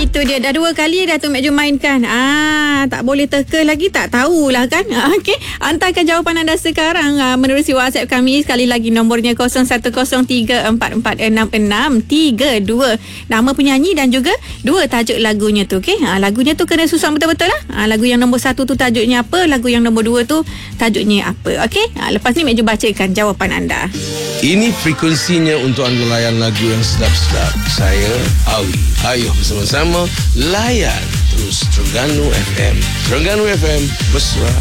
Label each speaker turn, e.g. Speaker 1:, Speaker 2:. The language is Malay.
Speaker 1: Itu dia. Dah 2 kali dah tu Mek Ju mainkan. Tak boleh teka lagi, tak tahulah kan. Okey, hantarkan jawapan anda sekarang menerusi WhatsApp kami. Sekali lagi nombornya 0103446663. Nama penyanyi dan juga 2 tajuk lagunya tu. Okey, lagunya tu kena susun betul-betul lah. Lagu yang nombor 1 tu tajuknya apa, lagu yang nombor 2 tu tajuknya apa. Okey, lepas ni Mek Ju bacakan jawapan anda.
Speaker 2: Ini frekuensinya untuk anda layan lagu yang sedap-sedap. Saya Awi. Ayo bersama-sama layan terus Terengganu FM. Terengganu FM, mesra